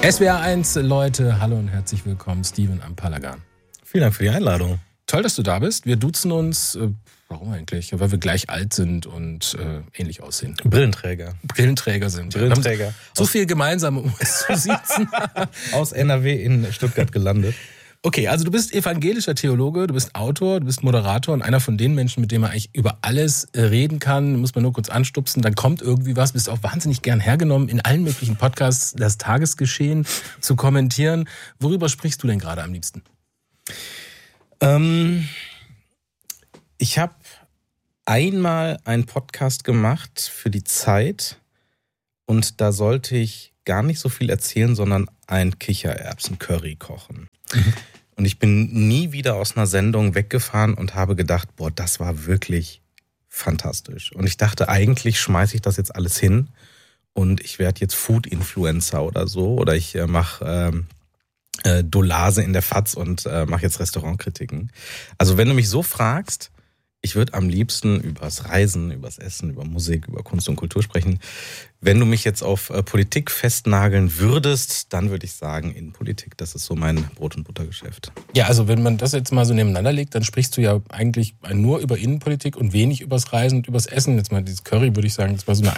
SWR 1, Leute, hallo und herzlich willkommen, Steven am Palagan. Vielen Dank für die Einladung. Toll, dass du da bist. Wir duzen uns, warum eigentlich? Weil wir gleich alt sind und ähnlich aussehen. Brillenträger sind. Brillenträger. So viel gemeinsam, um uns zu siezen. Aus NRW in Stuttgart gelandet. Okay, also du bist evangelischer Theologe, du bist Autor, du bist Moderator und einer von den Menschen, mit denen man eigentlich über alles reden kann. Muss man nur kurz anstupsen, dann kommt irgendwie was. Bist auch wahnsinnig gern hergenommen, in allen möglichen Podcasts das Tagesgeschehen zu kommentieren. Worüber sprichst du denn gerade am liebsten? Ich habe einmal einen Podcast gemacht für die Zeit und da sollte ich gar nicht so viel erzählen, sondern ein Kichererbsen-Curry kochen. Und ich bin nie wieder aus einer Sendung weggefahren und habe gedacht, boah, das war wirklich fantastisch. Und ich dachte, eigentlich schmeiße ich das jetzt alles hin und ich werde jetzt Food-Influencer oder so. Oder ich mache Dolase in der FAZ und mache jetzt Restaurantkritiken. Also wenn du mich so fragst, ich würde am liebsten übers Reisen, übers Essen, über Musik, über Kunst und Kultur sprechen. Wenn du mich jetzt auf Politik festnageln würdest, dann würde ich sagen Innenpolitik. Das ist so mein Brot- und Buttergeschäft. Ja, also wenn man das jetzt mal so nebeneinander legt, dann sprichst du ja eigentlich nur über Innenpolitik und wenig übers Reisen und übers Essen. Jetzt mal dieses Curry, würde ich sagen, das war so ein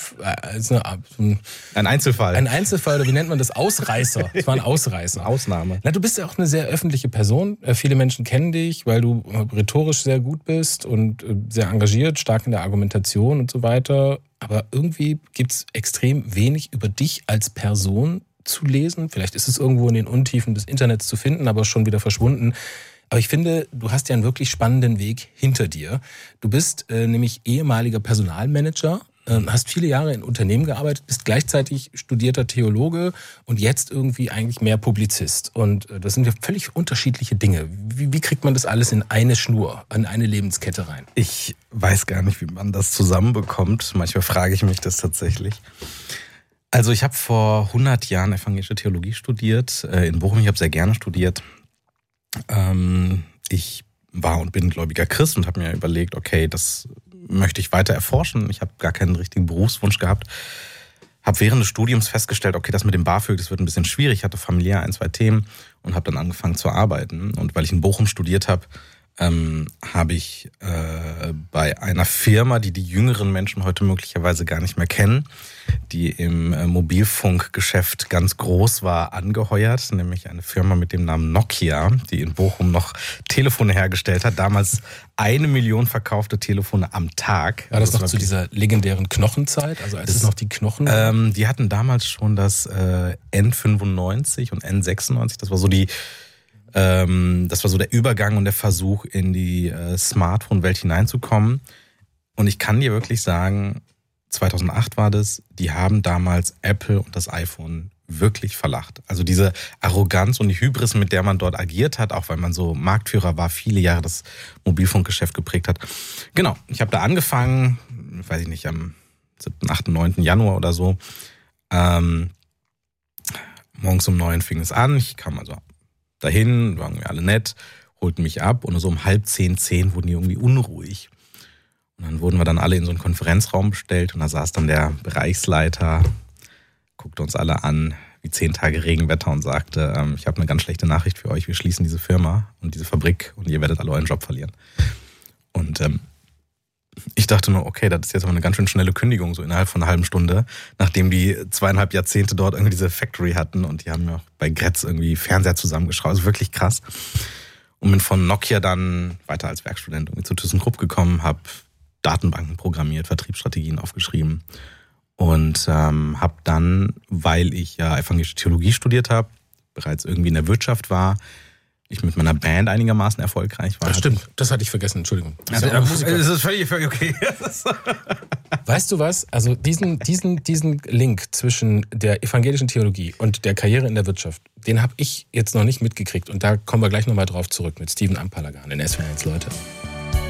Einzelfall. Ein Einzelfall, oder wie nennt man das? Ausreißer. Das war ein Ausreißer. Ausnahme. Na, du bist ja auch eine sehr öffentliche Person. Viele Menschen kennen dich, weil du rhetorisch sehr gut bist und sehr engagiert, stark in der Argumentation und so weiter. Aber irgendwie gibt's extrem wenig über dich als Person zu lesen. Vielleicht ist es irgendwo in den Untiefen des Internets zu finden, aber schon wieder verschwunden. Aber ich finde, du hast ja einen wirklich spannenden Weg hinter dir. Du bist nämlich ehemaliger Personalmanager, hast viele Jahre in Unternehmen gearbeitet, bist gleichzeitig studierter Theologe und jetzt irgendwie eigentlich mehr Publizist. Und das sind ja völlig unterschiedliche Dinge. Wie kriegt man das alles in eine Schnur, in eine Lebenskette rein? Ich weiß gar nicht, wie man das zusammenbekommt. Manchmal frage ich mich das tatsächlich. Also ich habe vor 100 Jahren evangelische Theologie studiert in Bochum. Ich habe sehr gerne studiert. Ich war und bin gläubiger Christ und habe mir überlegt, okay, das möchte ich weiter erforschen. Ich habe gar keinen richtigen Berufswunsch gehabt. Habe während des Studiums festgestellt, okay, das mit dem BAföG, das wird ein bisschen schwierig. Ich hatte familiär 1, 2 Themen und habe dann angefangen zu arbeiten. Und weil ich in Bochum studiert habe, habe ich bei einer Firma, die jüngeren Menschen heute möglicherweise gar nicht mehr kennen, die im Mobilfunkgeschäft ganz groß war, angeheuert, nämlich eine Firma mit dem Namen Nokia, die in Bochum noch Telefone hergestellt hat, damals 1 Million verkaufte Telefone am Tag. War das noch zu dieser legendären Knochenzeit, also als es noch die Knochen? Die hatten damals schon das N95 und N96, das war so der Übergang und der Versuch, in die Smartphone-Welt hineinzukommen. Und ich kann dir wirklich sagen, 2008 war das, die haben damals Apple und das iPhone wirklich verlacht. Also diese Arroganz und die Hybris, mit der man dort agiert hat, auch weil man so Marktführer war, viele Jahre das Mobilfunkgeschäft geprägt hat. Genau, ich habe da angefangen, weiß ich nicht, am 7., 8., 9. Januar oder so. Morgens um 9 fing es an, ich kam also dahin, waren wir alle nett, holten mich ab und so um 9:30, 10 wurden die irgendwie unruhig. Und dann wurden wir dann alle in so einen Konferenzraum bestellt und da saß dann der Bereichsleiter, guckte uns alle an, wie 10 Tage Regenwetter und sagte, ich habe eine ganz schlechte Nachricht für euch, wir schließen diese Firma und diese Fabrik und ihr werdet alle euren Job verlieren. Und ich dachte nur, okay, das ist jetzt aber eine ganz schön schnelle Kündigung, so innerhalb von einer halben Stunde, nachdem die 2,5 Jahrzehnte dort irgendwie diese Factory hatten und die haben ja auch bei Grätz irgendwie Fernseher zusammengeschraubt, also wirklich krass. Und bin von Nokia dann weiter als Werkstudent irgendwie zu ThyssenKrupp gekommen, habe Datenbanken programmiert, Vertriebsstrategien aufgeschrieben und habe dann, weil ich ja evangelische Theologie studiert habe, bereits irgendwie in der Wirtschaft war, ich mit meiner Band einigermaßen erfolgreich war. Das stimmt, das hatte ich vergessen, Entschuldigung. Das ist völlig okay. Weißt du was? Also diesen Link zwischen der evangelischen Theologie und der Karriere in der Wirtschaft, den habe ich jetzt noch nicht mitgekriegt. Und da kommen wir gleich nochmal drauf zurück mit Steven am Palagan in SWR 1, Leute.